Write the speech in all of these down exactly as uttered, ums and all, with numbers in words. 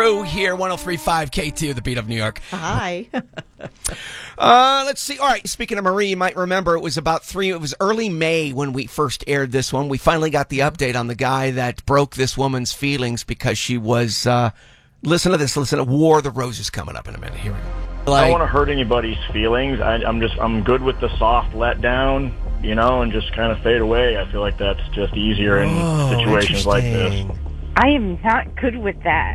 Crew here, one oh three point five K two, the beat of New York. Hi. uh, let's see. All right, speaking of Marie, you might remember it was about three, it was early May when we first aired this one. We finally got the update on the guy that broke this woman's feelings because she was, uh, listen to this, listen to War of the Roses coming up in a minute. Here we go. Like, I don't want to hurt anybody's feelings. I, I'm just, I'm good with the soft letdown, you know, and just kind of fade away. I feel like that's just easier in oh, situations like this. I am not good with that.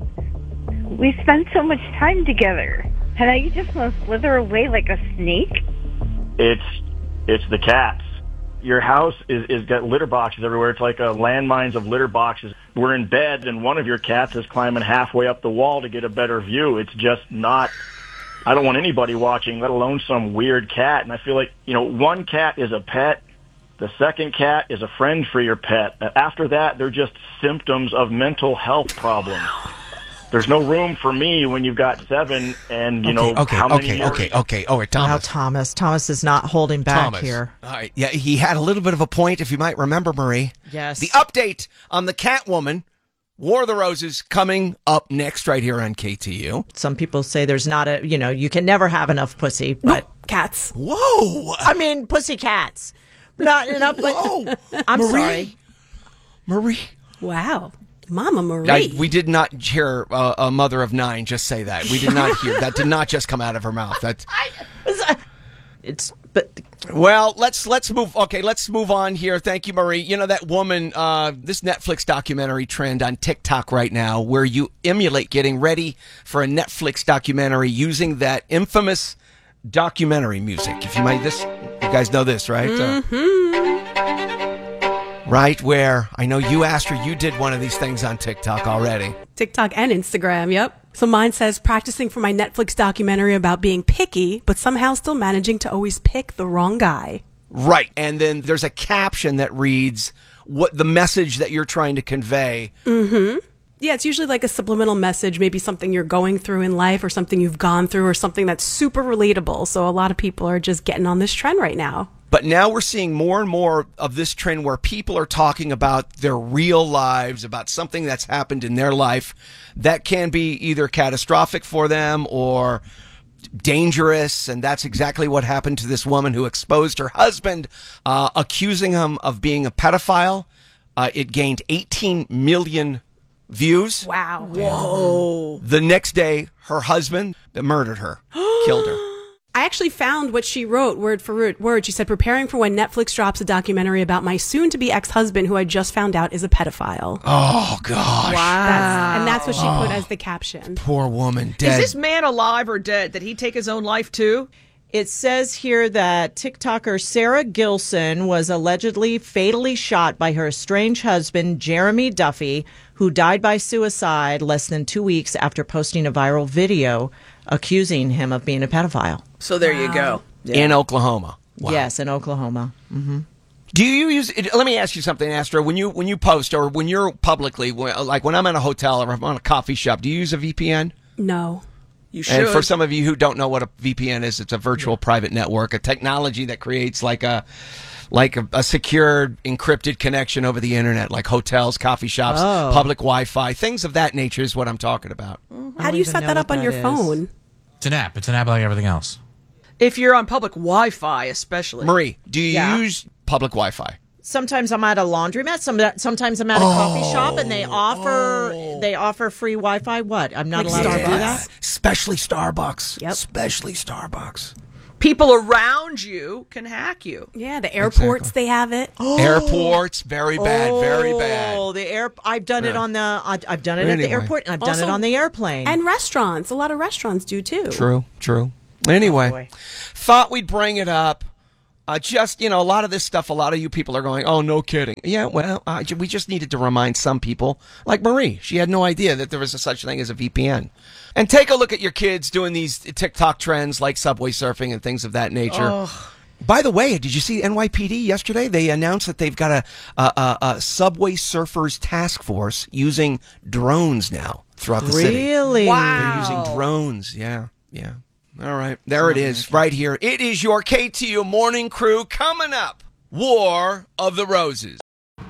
We spend so much time together. And now you just want to slither away like a snake? It's, it's the cats. Your house is, is got litter boxes everywhere. It's like a landmines of litter boxes. We're in bed, and one of your cats is climbing halfway up the wall to get a better view. It's just not... I don't want anybody watching, let alone some weird cat. And I feel like, you know, one cat is a pet. The second cat is a friend for your pet. After that, they're just symptoms of mental health problems. There's no room for me when you've got seven and, you okay, know, okay, how many okay, years? okay, okay. Oh, wait, Thomas. Now, Thomas. Thomas is not holding back Thomas. here. All right. Yeah, he had a little bit of a point, if you might remember, Marie. Yes. The update on the Catwoman, War of the Roses, coming up next right here on K T U. Some people say there's not a, you know, you can never have enough pussy, but cats. Whoa! I mean, pussy cats. Not enough. Whoa! I'm Marie? sorry. Marie. Wow. Mama Marie. I, we did not hear uh, a mother of nine just say that. We did not hear that. Did not just come out of her mouth. That's. It's but. Well, let's let's move. Okay, let's move on here. Thank you, Marie. You know that woman, uh, this Netflix documentary trend on TikTok right now, where you emulate getting ready for a Netflix documentary using that infamous documentary music. If you might, this you guys know this, right? Mm-hmm. Uh, right where I know you, Astra, you did one of these things on TikTok already. TikTok and Instagram, yep. So mine says, practicing for my Netflix documentary about being picky, but somehow still managing to always pick the wrong guy. Right. And then there's a caption that reads what the message that you're trying to convey. Mm-hmm. Yeah, it's usually like a subliminal message, maybe something you're going through in life or something you've gone through or something that's super relatable. So a lot of people are just getting on this trend right now. But now we're seeing more and more of this trend where people are talking about their real lives, about something that's happened in their life that can be either catastrophic for them or dangerous. And that's exactly what happened to this woman who exposed her husband, uh, accusing him of being a pedophile. Uh, it gained eighteen million views. Wow. Whoa. The next day, her husband murdered her, killed her. I actually found what she wrote word for word. She said, preparing for when Netflix drops a documentary about my soon-to-be ex-husband who I just found out is a pedophile. Oh, gosh. Wow. That's, and that's what she put as the caption. Poor woman, dead. Is this man alive or dead? Did he take his own life too? It says here that TikToker Sarah Gilson was allegedly fatally shot by her estranged husband, Jeremy Duffy, who died by suicide less than two weeks after posting a viral video accusing him of being a pedophile. So there Wow. you go. In Oklahoma. Wow. Yes, in Oklahoma. Mm-hmm. Do you use? Let me ask you something, Astra. When you when you post or when you're publicly, like when I'm in a hotel or I'm on a coffee shop, do you use a V P N? No. You should. And for some of you who don't know what a V P N is, it's a virtual private network, a technology that creates like a like a, a secured, encrypted connection over the internet, like hotels, coffee shops, Oh. public Wi-Fi, things of that nature is what I'm talking about. How do you even set know that what up on that your is. phone? It's an app. It's an app like everything else. If you're on public Wi-Fi, especially. Marie, do you Yeah. use public Wi-Fi? Sometimes I'm at a laundromat. Some, sometimes I'm at a coffee shop, and they offer they offer free Wi-Fi. What? I'm not Like allowed to do Starbucks. that. Especially Starbucks. Yep. Especially Starbucks. People around you can hack you. Yeah, the airports, they have it. Airports, very bad, very bad. Oh, the air. I've done it Yeah. on the. I- I've done it at the Anyway. airport, and I've done Also- it on the airplane. And restaurants. A lot of restaurants do too. True, true. Anyway, Oh, boy. thought we'd bring it up. Uh, just, you know, a lot of this stuff, a lot of you people are going, oh, no kidding. Yeah, well, uh, we just needed to remind some people, like Marie. She had no idea that there was a such thing as a V P N. And take a look at your kids doing these TikTok trends like subway surfing and things of that nature. By the way, did you see N Y P D yesterday? They announced that they've got a, a, a, a subway surfers task force using drones now throughout the city. Really? They're using drones. Yeah, yeah. All right. There it is, right here. It is your K T U Morning Crew coming up. War of the Roses.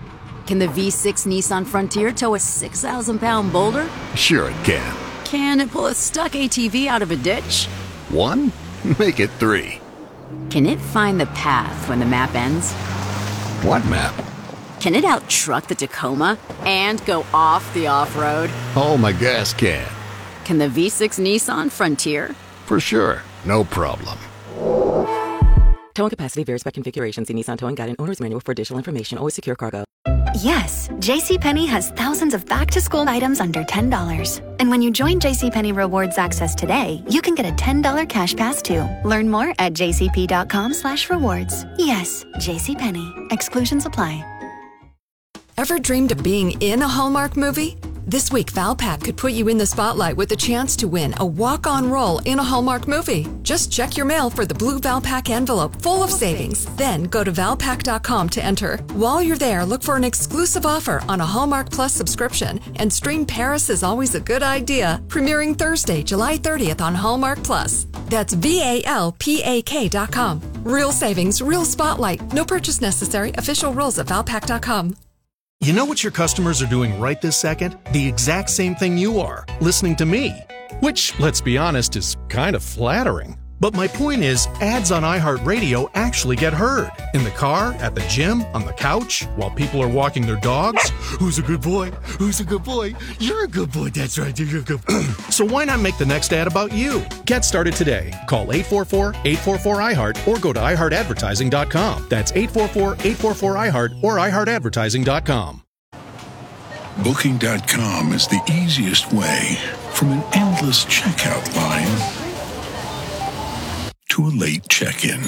Can the V six Nissan Frontier tow a six thousand pound boulder? Sure it can. Can it pull a stuck A T V out of a ditch? One? Make it three. Can it find the path when the map ends? What map? Can it out-truck the Tacoma and go off the off-road? Oh, my gas can. Can the V six Nissan Frontier? For sure. No problem. Towing capacity varies by configuration. See Nissan Towing Guide and Owner's Manual for additional information. Always secure cargo. Yes, JCPenney has thousands of back-to-school items under ten dollars. And when you join JCPenney Rewards Access today, you can get a ten dollars cash pass too. Learn more at jcp.com slash rewards. Yes, JCPenney. Exclusions apply. Ever dreamed of being in a Hallmark movie? This week, Valpak could put you in the spotlight with a chance to win a walk-on role in a Hallmark movie. Just check your mail for the blue Valpak envelope full of savings. Then go to valpak dot com to enter. While you're there, look for an exclusive offer on a Hallmark Plus subscription and stream Paris is Always a Good Idea, premiering Thursday, July thirtieth on Hallmark Plus. That's V A L P A K dot com. Real savings, real spotlight. No purchase necessary. Official rules at valpak dot com. You know what your customers are doing right this second? The exact same thing you are, listening to me. Which, let's be honest, is kind of flattering. But my point is, ads on iHeartRadio actually get heard. In the car, at the gym, on the couch, while people are walking their dogs. Who's a good boy? Who's a good boy? You're a good boy, that's right, you're a good boy. So why not make the next ad about you? Get started today. Call eight four four, eight four four, I heart or go to i heart advertising dot com. That's eight four four, eight four four, I heart or i heart advertising dot com. Booking dot com is the easiest way from an endless checkout line to a late check-in.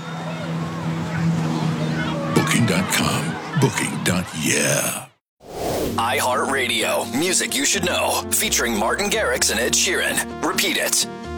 Booking dot com. Booking. Yeah. iHeartRadio. Music you should know. Featuring Martin Garrix and Ed Sheeran. Repeat it.